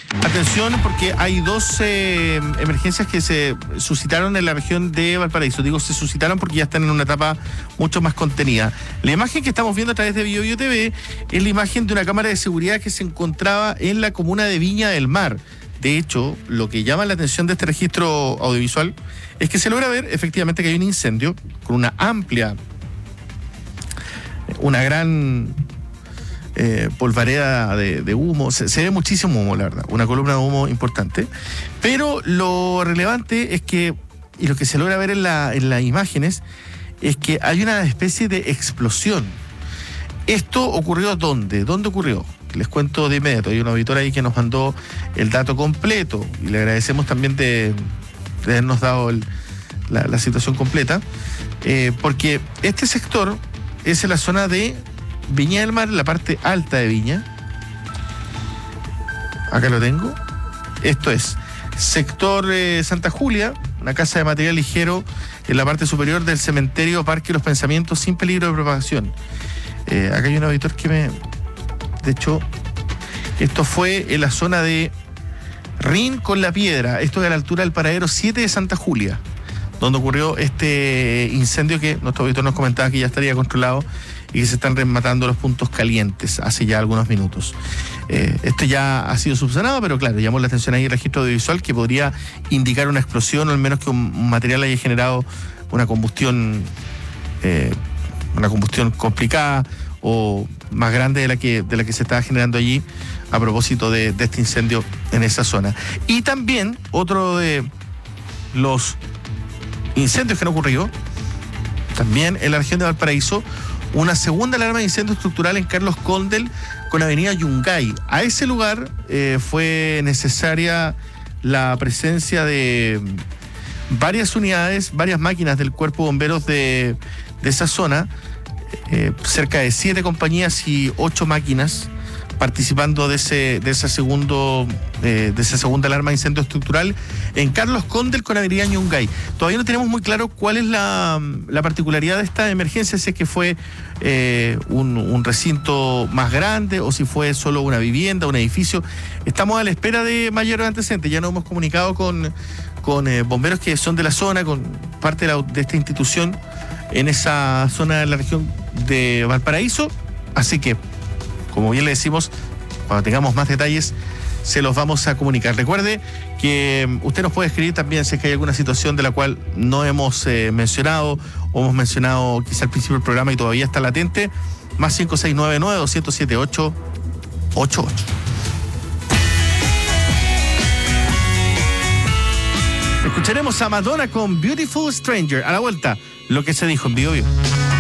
Atención, porque hay dos emergencias que se suscitaron en la región de Valparaíso. Digo, se suscitaron porque ya están en una etapa mucho más contenida. La imagen que estamos viendo a través de BioBio TV es la imagen de una cámara de seguridad que se encontraba en la comuna de Viña del Mar. De hecho, lo que llama la atención de este registro audiovisual es que se logra ver efectivamente que hay un incendio con una gran polvareda de humo. Se ve muchísimo humo, la verdad, una columna de humo importante, pero lo relevante es que, y lo que se logra ver en las imágenes, es que hay una especie de explosión. ¿Esto ocurrió dónde? ¿Dónde ocurrió? Les cuento de inmediato. Hay un auditor ahí que nos mandó el dato completo y le agradecemos también de habernos dado la situación completa, porque este sector es en la zona de Viña del Mar, la parte alta de Viña. Acá lo tengo. Esto es sector Santa Julia, una casa de material ligero en la parte superior del cementerio Parque Los Pensamientos sin peligro de propagación. Acá hay un auditor que de hecho, esto fue en la zona de Rin con La Piedra. Esto es a la altura del paradero 7 de Santa Julia, donde ocurrió este incendio que nuestro auditor nos comentaba que ya estaría controlado y que se están rematando los puntos calientes hace ya algunos minutos. Esto ya ha sido subsanado, pero claro, llamó la atención ahí el registro audiovisual que podría indicar una explosión o al menos que un material haya generado una combustión complicada o más grande de la que se estaba generando allí a propósito de este incendio en esa zona. Y también otro de los incendios que han ocurrido también en la región de Valparaíso, una segunda alarma de incendio estructural en Carlos Condel con avenida Yungay. A ese lugar fue necesaria la presencia de varias unidades, varias máquinas del Cuerpo de Bomberos de esa zona, cerca de 7 compañías y 8 máquinas participando de esa segunda alarma de incendio estructural en Carlos Condel con avenida Yungay. Todavía no tenemos muy claro cuál es la particularidad de esta emergencia, si es que fue un recinto más grande o si fue solo una vivienda, un edificio. Estamos a la espera de mayores antecedentes. Ya nos hemos comunicado con bomberos que son de la zona, con parte de esta institución en esa zona de la región de Valparaíso. Así que, como bien le decimos, cuando tengamos más detalles, se los vamos a comunicar. Recuerde que usted nos puede escribir también si es que hay alguna situación de la cual no hemos mencionado o hemos mencionado quizá al principio del programa y todavía está latente. Más 5699-207-888. Escucharemos a Madonna con Beautiful Stranger. A la vuelta, lo que se dijo en BioBio.